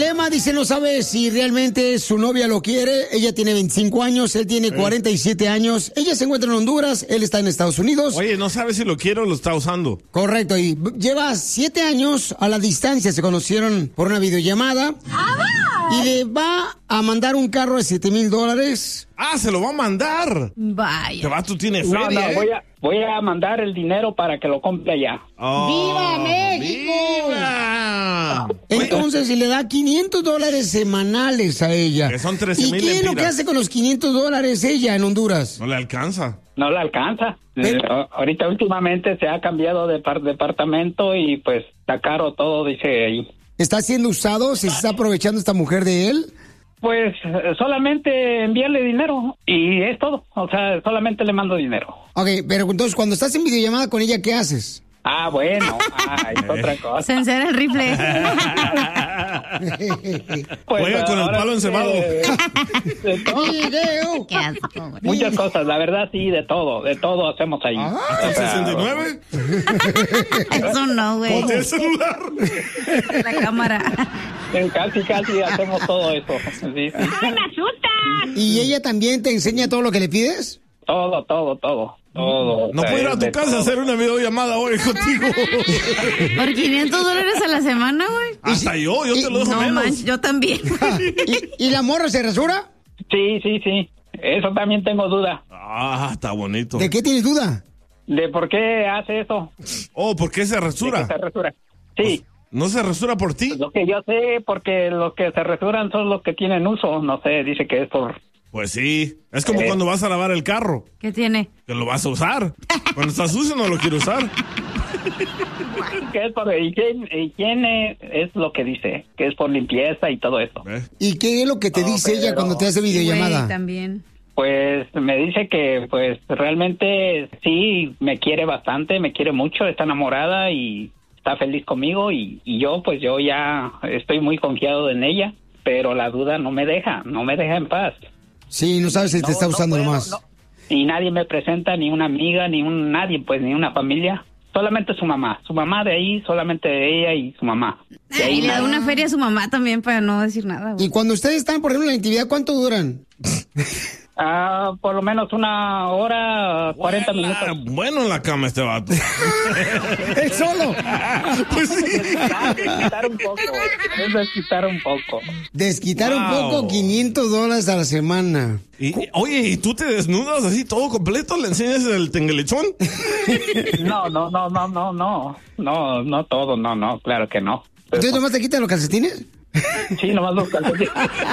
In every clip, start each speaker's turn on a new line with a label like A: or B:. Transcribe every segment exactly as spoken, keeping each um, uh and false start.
A: dilema, dice, no sabe si realmente su novia lo quiere. Ella tiene veinticinco años, él tiene cuarenta y siete años. Ella se encuentra en Honduras, él está en Estados Unidos.
B: Oye, no sabe si lo quiere o lo está usando.
A: Correcto, y lleva siete años a la distancia, se conocieron por una videollamada. Y le va a mandar un carro de siete mil dólares.
B: Ah, se lo va a mandar.
C: Vaya.
B: Te vas, tú tienes
D: No,
B: feria,
D: no,
B: ¿eh?
D: voy a, voy a mandar el dinero para que lo compre allá.
B: Oh,
A: ¡Viva México!
B: ¡Viva!
A: Entonces, si le da quinientos dólares semanales a ella.
B: Que son trece
A: ¿Y
B: mil
A: qué es lo
B: lempiras.
A: que hace con los quinientos dólares ella en Honduras?
B: No le alcanza.
D: No le alcanza.
A: Pero-
D: Eh, ahorita últimamente se ha cambiado de par- departamento y pues está caro todo, dice ahí.
A: ¿Está siendo usado? ¿Se está aprovechando esta mujer de él?
D: Pues eh, solamente enviarle dinero y es todo. O sea, solamente le mando dinero.
A: Ok, pero entonces cuando estás en videollamada con ella, ¿qué haces?
D: Ah, bueno. Ah, es otra cosa.
C: Se encera el rifle.
D: Pues,
B: Juega con el
D: ahora
B: palo
D: sí
B: encebado.
D: que- de todo.
A: ¡Video!
C: Qué asco, güey.
D: Muchas cosas, la verdad sí, de todo, de todo hacemos ahí.
B: ¿Hasta el
D: O sea,
B: sesenta y nueve?
C: Eso no, güey.
B: Ponte el celular.
C: La cámara.
D: eh, Casi, casi hacemos todo eso. Sí, sí.
A: ¿Y ella también te enseña todo lo que le pides?
D: Todo, todo, todo, todo.
B: No
D: O sea,
B: puedo ir a
D: es
B: tu
D: de
B: casa
D: todo.
B: a hacer una videollamada hoy contigo.
C: Por quinientos dólares a la semana, güey.
B: Hasta yo, yo te lo dejo
C: No
B: menos.
C: manches, yo también.
A: ¿Y, y la morra se rasura?
D: Sí, sí, sí. Eso también tengo duda.
B: Ah, está bonito.
A: ¿De qué tienes duda?
D: ¿De por qué hace eso?
B: Oh, ¿por qué se
D: ¿De qué
B: rasura?
D: se resura? Sí.
B: ¿No se rasura por ti?
D: Lo que yo sé, porque los que se resuran son los que tienen uso. No sé, dice que es por...
B: Pues sí. Es como
D: Eh.
B: cuando vas a lavar el carro,
C: ¿Qué tiene?
B: que lo vas a usar. Cuando está sucio no lo quiero usar.
D: que es por higiene, higiene, es lo que dice, que es por limpieza y todo eso.
B: ¿Ves?
A: ¿Y qué es lo que te
D: No,
A: dice ella
D: pero-
A: cuando te hace
C: Güey,
A: videollamada?
C: también.
D: Pues me dice que pues realmente sí, me quiere bastante, me quiere mucho, está enamorada y está feliz conmigo y, y yo pues yo ya estoy muy confiado en ella, pero la duda no me deja, no me deja en paz.
A: Sí, no sabes si te
D: No,
A: está
D: no
A: usando
D: puedo,
A: nomás.
D: no. Y nadie me presenta, ni una amiga, ni un nadie, pues ni una familia. Solamente su mamá. Su mamá de ahí, solamente ella y su mamá. De
C: Y
D: ahí
C: le da
D: nada.
C: una feria a su mamá también para no decir nada, güey.
A: Y cuando ustedes están, por ejemplo, en la intimidad, ¿cuánto duran?
D: Ah, por lo menos una hora, cuarenta
B: Buena-
D: minutos.
B: Bueno en la cama este vato.
A: ¡Él solo!
B: Pues sí.
D: Desquitar un poco. Es desquitar un poco.
A: Desquitar un
B: Wow.
A: poco, quinientos dólares a la semana.
B: Y, oye, ¿y tú te desnudas así todo completo? ¿Le enseñas el tengelechón?
D: No, no, no, no, no, no. No, no todo, no, no, claro que no.
A: ¿Entonces nomás te quitan los calcetines?
D: Sí, nomás los calcetines.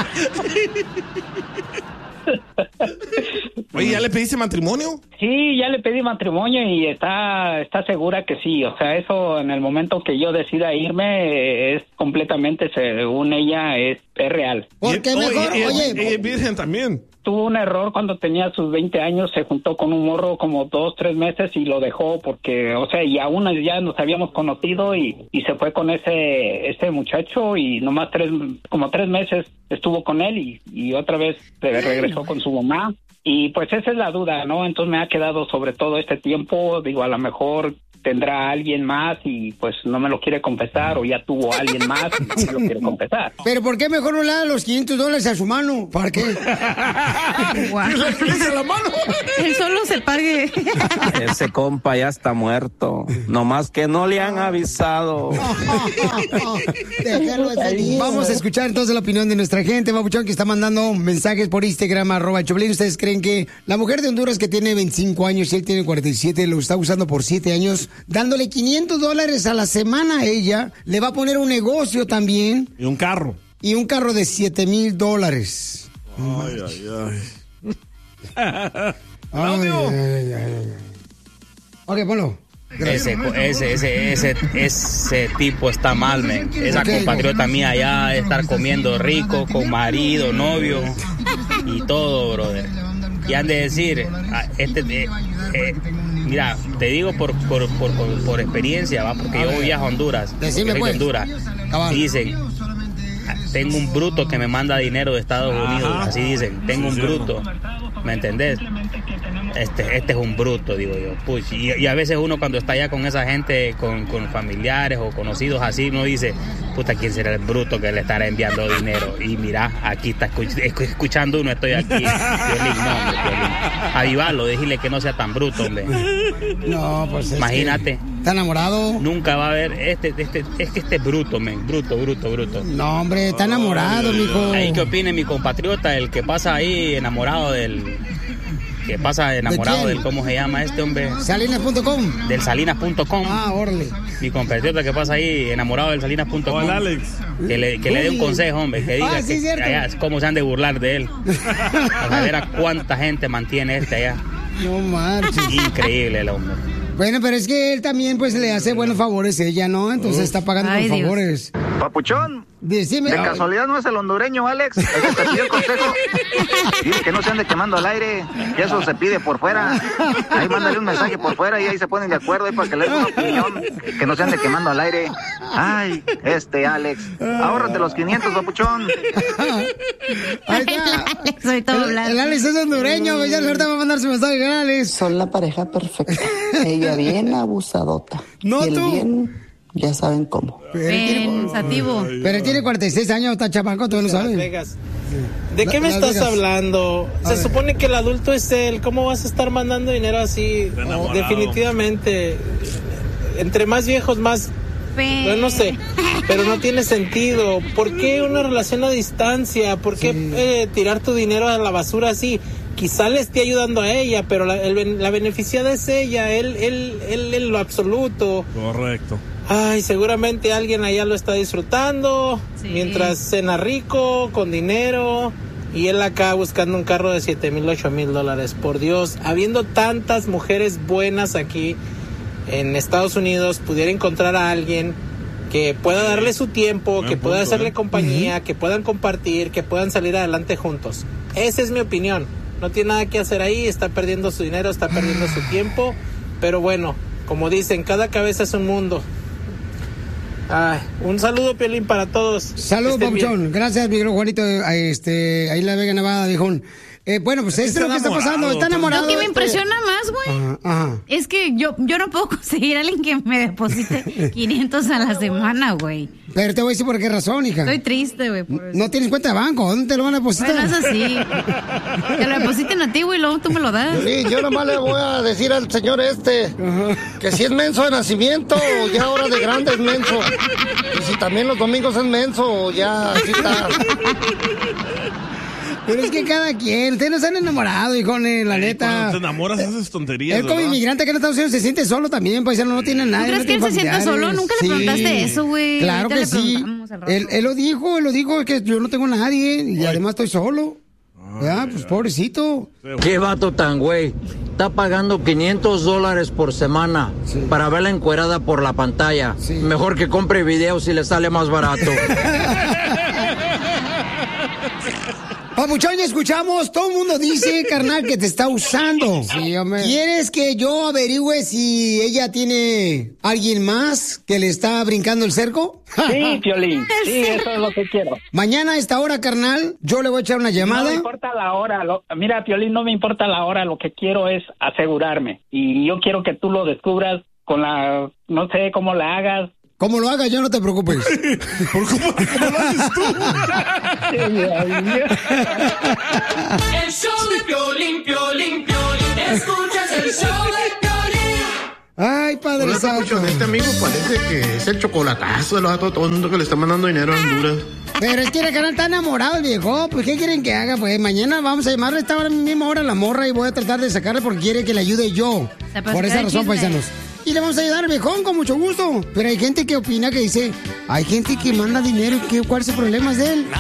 B: Oye, ¿ya le pediste matrimonio?
D: Sí, ya le pedí matrimonio y está está segura que sí. O sea, eso en el momento que yo decida irme eh, es completamente, según ella, es, es real.
A: Porque
B: Y-
A: mejor,
B: y- y-
A: oye,
B: y es virgen también.
D: Tuvo un error cuando tenía sus veinte años, se juntó con un morro como dos, tres meses y lo dejó porque, o sea, y aún ya nos habíamos conocido y, y se fue con ese ese muchacho y nomás tres, como tres meses estuvo con él y, y otra vez se regresó con su mamá. Y pues esa es la duda, ¿no? Entonces me ha quedado sobre todo este tiempo, digo, a lo mejor tendrá alguien más y pues no me lo quiere confesar o ya tuvo alguien más y no me lo quiere confesar.
A: ¿pero por qué mejor no le da los quinientos dólares a su mano? ¿Para qué?
C: Guau.
B: ¿Le crece la mano?
C: Él solo se pague.
E: Ese compa ya está muerto. Nomás que no le han avisado.
A: Déjalo así. Vamos a escuchar entonces la opinión de nuestra gente, Papuchón, que está mandando mensajes por Instagram, arroba el Choplin. ¿Ustedes creen que la mujer de Honduras que tiene veinticinco años y él tiene cuarenta y siete, lo está usando por siete años, dándole quinientos dólares a la semana a ella, le va a poner un negocio también
B: Y un carro.
A: y un carro de siete mil dólares?
B: Ay, ay, ay.
A: Ay,
B: Audio.
A: ay, ay, ay, ay. Ok, ponlo.
F: Ese, ese, ese, ese, ese tipo está mal, men. Esa
A: Ok.
F: compatriota mía allá de estar comiendo rico con marido, novio y todo, brother. Y han de decir, ah, este, eh, eh, mira, te digo por, por, por, por, por experiencia, ¿va? Porque yo viajo a Honduras.
A: Decime,
F: porque soy de
A: pues.
F: Honduras.
A: Cabal.
F: Y dicen, ah, tengo un bruto que me manda dinero de Estados
B: Ajá.
F: Unidos. Así dicen, tengo un bruto. ¿Me entendés? este, este es un bruto, digo yo. Puch, y, y a veces uno cuando está allá con esa gente, con, con familiares o conocidos así, uno dice, puta, ¿quién será el bruto que le estará enviando dinero? Y mira, aquí está escuch- escuchando uno, estoy aquí. Piolín, no, hombre, Piolín. Avivalo, decirle que no sea tan bruto, hombre.
A: No, pues es
F: imagínate.
A: ¿Está enamorado?
F: Nunca va a haber, este, este, es que este es bruto, men, bruto, bruto, bruto.
A: No, hombre, está enamorado, mijo.
F: Ahí que opine mi compatriota, el que pasa ahí enamorado del... que pasa enamorado
A: ¿De
F: del, ¿cómo se llama este hombre?
A: Salinas punto com.
F: Del Salinas punto com.
A: Ah, órale.
F: Mi compatriota que pasa ahí enamorado del Salinas punto com.
B: O el Alex.
F: Que le, que le dé un consejo, hombre, que diga
A: Ah, sí,
F: que
A: cierto.
F: allá, cómo se han de burlar de él. A ver a cuánta gente mantiene este allá.
A: No marches.
F: Increíble el hombre.
A: Bueno, pero es que él también pues le hace buenos favores a ella, ¿no? Entonces está pagando
C: Ay,
A: los
C: Dios.
A: favores.
G: Papuchón,
A: Decime.
G: de casualidad no es el hondureño, Alex, el que te pidió el consejo. Dile que no se ande quemando al aire, que eso se pide por fuera. Ahí mándale un mensaje por fuera y ahí se ponen de acuerdo ahí para que le den una opinión, que no se ande quemando al aire. Ay, este Alex, ahórrate los quinientos, papuchón.
A: Ahí está.
C: Soy todo
A: El,
C: blanco.
A: el Alex es hondureño, güey. Ya ahorita va a mandar su mensaje, ¿no, Alex?
H: Son la pareja perfecta. Ella bien abusadota.
A: No,
H: y él
A: tú.
H: bien, ya saben cómo.
A: Pero él tiene,
C: Pensativo.
A: pero él tiene cuarenta y seis años, está chapanco, tú no
I: Las
A: sabes.
I: Vegas. ¿De qué me
A: Las
I: estás
A: Vegas.
I: hablando?
A: A
I: Se
A: ver.
I: supone que el adulto es él. ¿Cómo vas a estar mandando dinero así?
B: enamorado.
I: Definitivamente. Entre más viejos, más...
C: Pe-
I: Bueno, no sé, pero no tiene sentido. ¿Por qué una relación a distancia? ¿Por qué
A: Sí.
I: eh, tirar tu dinero a la basura así? Quizá le esté ayudando a ella, pero la, el ben- la beneficiada es ella, él, él, él en lo absoluto.
B: Correcto.
I: Ay, seguramente alguien allá lo está disfrutando,
C: Sí.
I: mientras cena rico, con dinero, y él acá buscando un carro de siete mil, ocho mil dólares. Por Dios, habiendo tantas mujeres buenas aquí en Estados Unidos, pudiera encontrar a alguien que pueda darle su tiempo,
B: Buen
I: que pueda
B: punto,
I: hacerle
B: ¿eh?
I: compañía, que puedan compartir, que puedan salir adelante juntos. Esa es mi opinión. No tiene nada que hacer ahí, está perdiendo su dinero, está perdiendo su tiempo, pero bueno, como dicen, cada cabeza es un mundo. Ay, un saludo, Piolín, para todos.
A: Saludos,
I: Que estén bien.
A: papuchón. Gracias, mi querido Juanito. eh, Este, ahí en la Vega Nevada, viejón. Eh, bueno, pues esto es lo que está pasando. Está enamorado.
C: Lo que me
A: este-
C: impresiona más, güey,
A: Ajá, ajá.
C: es que yo, yo no puedo conseguir a alguien que me deposite quinientos a la semana, güey.
A: Pero te voy a decir por qué razón, hija.
C: Estoy triste, güey, por eso.
A: No tienes cuenta de banco. ¿Dónde te lo van a depositar?
C: Bueno, es así. Que lo depositen a ti, güey, luego tú me lo das.
J: Sí, yo nomás le voy a decir al señor este que si es menso de nacimiento, ya ahora de grande es menso. Y si también los domingos es menso, ya así está.
A: Pero es que cada quien, ustedes no se han enamorado, hijones, la
B: Ey,
A: neta.
B: Cuando te enamoras haces tonterías,
A: Él como
B: ¿verdad?
A: inmigrante que en Estados Unidos se siente solo también, paisano, no tiene a nadie.
C: crees
A: no
C: que él
A: tiene
C: se siente
A: familiares.
C: solo? Nunca le preguntaste eso, güey.
A: Claro
C: Ahorita
A: que
C: le
A: sí.
C: preguntamos al rato.
A: Él, él lo dijo, él lo dijo, que yo no tengo a nadie y además estoy solo. Ya, pues pobrecito.
E: ¿Qué vato tan güey? Está pagando quinientos dólares por semana para verla encuerada por la pantalla.
A: Sí.
E: Mejor que compre videos y le sale más barato.
A: Papuchón, ya escuchamos, todo el mundo dice, carnal, que te está usando.
J: Sí, hombre.
A: ¿Quieres que yo averigüe si ella tiene alguien más que le está brincando el cerco?
D: Sí, Piolín, sí, eso es lo que quiero.
A: Mañana a esta hora, carnal, yo le voy a echar una
D: No
A: llamada.
D: me importa la hora, lo- mira, Piolín, no me importa la hora, lo que quiero es asegurarme. Y yo quiero que tú lo descubras con la, no sé cómo la hagas.
A: Como lo haga yo, no te preocupes.
B: ¿Por cómo, cómo lo haces tú?
K: El show de Piolín, Piolín, Piolín. Escuchas el show de Piolín.
A: Ay, Padre
J: Hola,
A: Santo.
J: Papuchón, este amigo parece que es el chocolatazo de los datos tontos que le está mandando dinero a Honduras.
A: Pero es que el canal está enamorado, el viejo. Pues, ¿qué quieren que haga? Pues mañana vamos a llamarle a esta hora, misma hora a la morra y voy a tratar de sacarle porque quiere que le ayude yo.
C: sea, para
A: Por esa
C: sacar el
A: razón,
C: chisme.
A: paisanos. Y le vamos a ayudar al viejón con mucho gusto. Pero hay gente que opina que dice, hay gente que manda dinero y que, ¿cuál es el problema de él?